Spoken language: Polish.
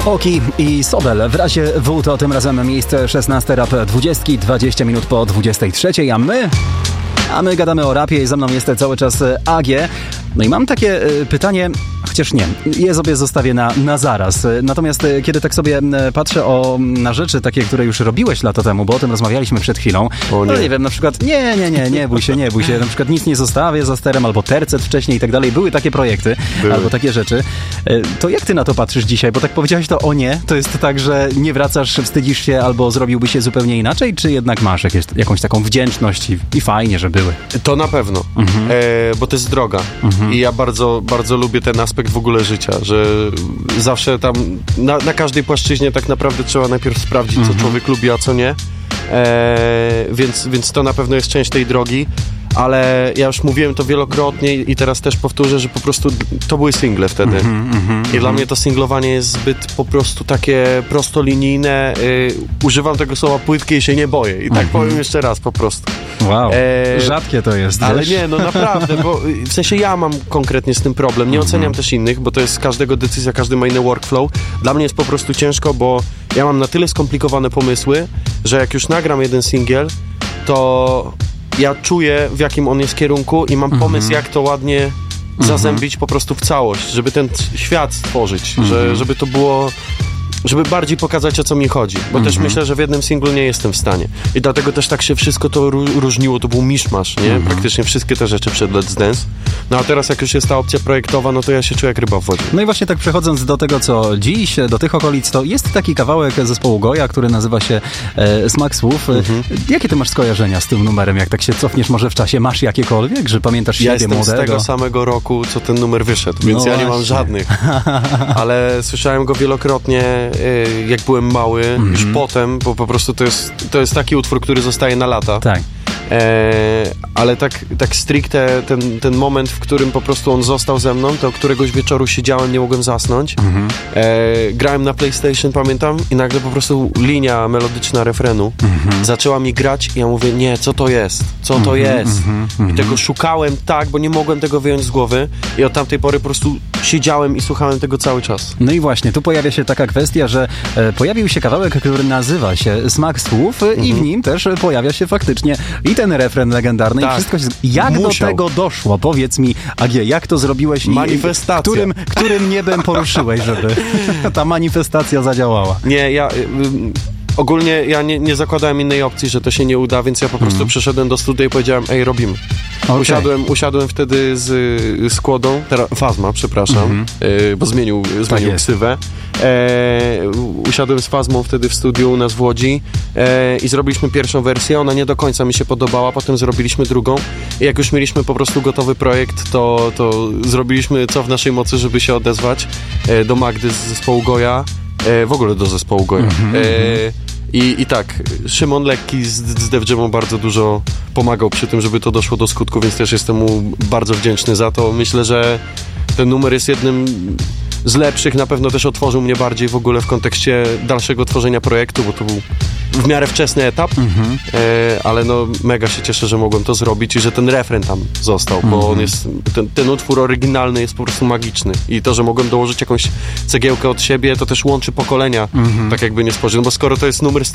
Oki i Sobel. W razie W to tym razem miejsce 16 Rap 20, 20 minut po 23, a my gadamy o rapie i ze mną jest cały czas AG. No i mam takie pytanie, chociaż nie, je sobie zostawię na zaraz. Natomiast kiedy tak sobie patrzę na rzeczy takie, które już robiłeś lata temu, bo o tym rozmawialiśmy przed chwilą, no nie wiem, na przykład nie bój się, na przykład nic nie zostawię za sterem, albo tercet wcześniej i tak dalej. Były takie projekty, albo takie rzeczy. To jak ty na to patrzysz dzisiaj? Bo tak powiedziałeś to to jest tak, że nie wracasz, wstydzisz się, albo zrobiłby się zupełnie inaczej, czy jednak masz jakąś taką wdzięczność i fajnie, że były? To na pewno, bo to jest droga. I ja bardzo, bardzo lubię ten aspekt w ogóle życia, że zawsze tam na każdej płaszczyźnie tak naprawdę trzeba najpierw sprawdzić, co człowiek lubi, a co nie. Więc to na pewno jest część tej drogi, ale ja już mówiłem to wielokrotnie i teraz też powtórzę, że po prostu to były single wtedy. I dla mnie to singlowanie jest zbyt po prostu takie prostolinijne. Używam tego słowa płytkie i się nie boję. I tak powiem jeszcze raz po prostu. Wow, rzadkie to jest. Ale wiesz? nie, no naprawdę, bo w sensie ja mam konkretnie z tym problem. Nie oceniam też innych, bo to jest każdego decyzja, każdy ma inny workflow. Dla mnie jest po prostu ciężko, bo ja mam na tyle skomplikowane pomysły, że jak już nagram jeden singiel, to ja czuję, w jakim on jest kierunku i mam pomysł, jak to ładnie zazębić po prostu w całość, żeby ten świat stworzyć, żeby to było, żeby bardziej pokazać, o co mi chodzi, bo też myślę, że w jednym singlu nie jestem w stanie i dlatego też tak się wszystko to różniło, to był miszmasz, nie? Praktycznie wszystkie te rzeczy przed Let's Dance. No a teraz jak już jest ta opcja projektowa, no to ja się czuję jak ryba w wodzie. No i właśnie tak przechodząc do tego, co dziś, do tych okolic, to jest taki kawałek zespołu Goja, który nazywa się Smak Słów. Jakie ty masz skojarzenia z tym numerem, jak tak się cofniesz może w czasie? Masz jakiekolwiek, że pamiętasz siebie jestem młodego? Z tego samego roku, co ten numer wyszedł, więc ja nie mam żadnych. Ale słyszałem go wielokrotnie, jak byłem mały, już potem, bo po prostu to jest taki utwór, który zostaje na lata. Tak. Ale tak stricte ten moment, w którym po prostu on został ze mną, to któregoś wieczoru siedziałem, nie mogłem zasnąć. Grałem na PlayStation, pamiętam, i nagle po prostu linia melodyczna refrenu zaczęła mi grać i ja mówię, nie, co to jest? Co to jest? I tego szukałem tak, bo nie mogłem tego wyjąć z głowy i od tamtej pory po prostu siedziałem i słuchałem tego cały czas. No i właśnie, tu pojawia się taka kwestia, że pojawił się kawałek, który nazywa się Smak Słów i w nim też pojawia się faktycznie i ten refren legendarny i wszystko się... Jak do tego doszło? Powiedz mi, AG, jak to zrobiłeś? Manifestacja. Którym niebem poruszyłeś, żeby ta manifestacja zadziałała? Nie, ogólnie ja nie zakładałem innej opcji, że to się nie uda, więc ja po prostu przyszedłem do studia i powiedziałem, ej, robimy. Okay. Usiadłem wtedy z Kłodą, Fazma, przepraszam, bo zmienił ksywę. Usiadłem z Fazmą wtedy w studiu u nas w Łodzi i zrobiliśmy pierwszą wersję, ona nie do końca mi się podobała, potem zrobiliśmy drugą i jak już mieliśmy po prostu gotowy projekt, to zrobiliśmy co w naszej mocy, żeby się odezwać do Magdy z zespołu Goja, w ogóle do zespołu Goja. I tak, Szymon Lekki z Def Jamu bardzo dużo pomagał przy tym, żeby to doszło do skutku, więc też jestem mu bardzo wdzięczny za to. Myślę, że ten numer jest jednym z lepszych, na pewno też otworzył mnie bardziej w ogóle w kontekście dalszego tworzenia projektu, bo to był w miarę wczesny etap, ale no mega się cieszę, że mogłem to zrobić i że ten refren tam został, bo on jest, ten utwór oryginalny jest po prostu magiczny i to, że mogłem dołożyć jakąś cegiełkę od siebie, to też łączy pokolenia, tak jakby nie spojrzeć, no bo skoro to jest numer z